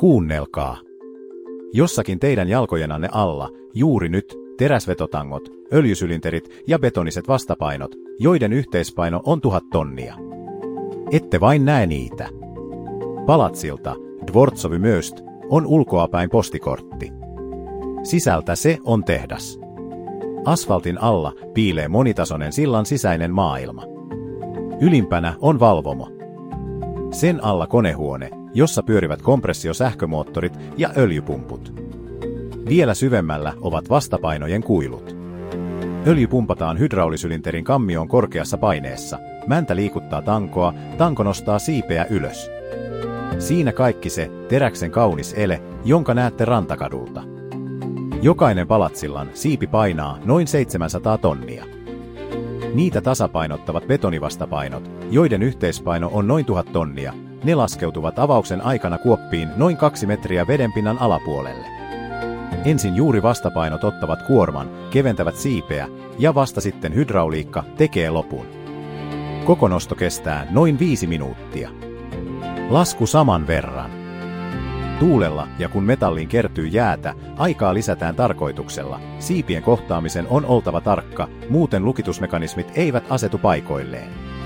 Kuunnelkaa. Jossakin teidän jalkojenanne alla, juuri nyt, teräsvetotangot, öljysylinterit ja betoniset vastapainot, joiden yhteispaino on 1000 tonnia. Ette vain näe niitä. Palatsilta, Dvortsovy Möst, on ulkoapäin postikortti. Sisältä se on tehdas. Asfaltin alla piilee monitasoinen sillan sisäinen maailma. Ylimpänä on valvomo. Sen alla konehuone, jossa pyörivät kompressiosähkömoottorit ja öljypumput. Vielä syvemmällä ovat vastapainojen kuilut. Öljy pumpataan hydraulisylinterin kammioon korkeassa paineessa. Mäntä liikuttaa tankoa, tanko nostaa siipeä ylös. Siinä kaikki se teräksen kaunis ele, jonka näette rantakadulta. Jokainen palatsillan siipi painaa noin 700 tonnia. Niitä tasapainottavat betonivastapainot, joiden yhteispaino on noin 1000 tonnia. Ne laskeutuvat avauksen aikana kuoppiin noin 2 metriä vedenpinnan alapuolelle. Ensin juuri vastapainot ottavat kuorman, keventävät siipeä, ja vasta sitten hydrauliikka tekee lopun. Koko nosto kestää noin 5 minuuttia. Lasku saman verran. Tuulella ja kun metalliin kertyy jäätä, aikaa lisätään tarkoituksella. Siipien kohtaamisen on oltava tarkka, muuten lukitusmekanismit eivät asetu paikoilleen.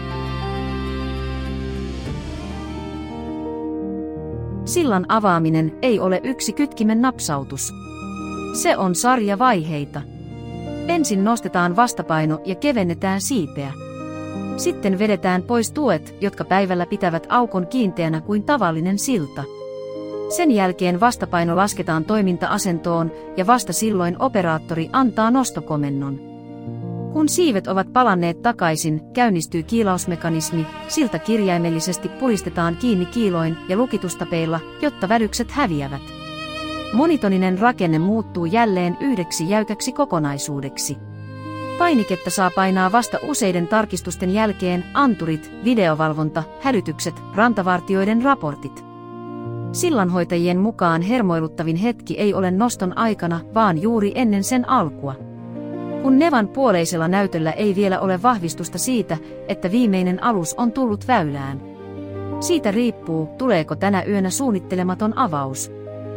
Sillan avaaminen ei ole yksi kytkimen napsautus. Se on sarja vaiheita. Ensin nostetaan vastapaino ja kevennetään siipeä. Sitten vedetään pois tuet, jotka päivällä pitävät aukon kiinteänä kuin tavallinen silta. Sen jälkeen vastapaino lasketaan toiminta-asentoon ja vasta silloin operaattori antaa nostokomennon. Kun siivet ovat palanneet takaisin, käynnistyy kiilausmekanismi, silta kirjaimellisesti puristetaan kiinni kiiloin ja lukitustapeilla, jotta vädykset häviävät. Monitoninen rakenne muuttuu jälleen yhdeksi jäykäksi kokonaisuudeksi. Painiketta saa painaa vasta useiden tarkistusten jälkeen anturit, videovalvonta, hälytykset, rantavartijoiden raportit. Sillanhoitajien mukaan hermoiluttavin hetki ei ole noston aikana, vaan juuri ennen sen alkua. Kun nevan puoleisella näytöllä ei vielä ole vahvistusta siitä, että viimeinen alus on tullut väylään. Siitä riippuu, tuleeko tänä yönä suunnittelematon avaus.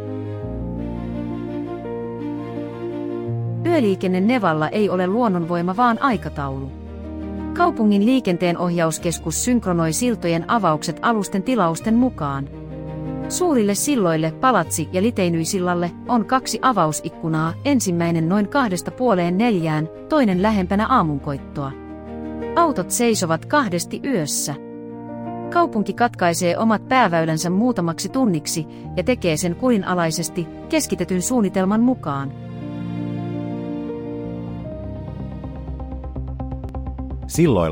Yöliikenne Nevalla ei ole luonnonvoima vaan aikataulu. Kaupungin liikenteenohjauskeskus synkronoi siltojen avaukset alusten tilausten mukaan. Suurille silloille, Palatsi- ja Liteinyi-sillalle, on 2 avausikkunaa, ensimmäinen noin 3:30–4, toinen lähempänä aamunkoittoa. Autot seisovat 2 yössä. Kaupunki katkaisee omat pääväylänsä muutamaksi tunniksi ja tekee sen kurinalaisesti, keskitetyn suunnitelman mukaan. Silloilla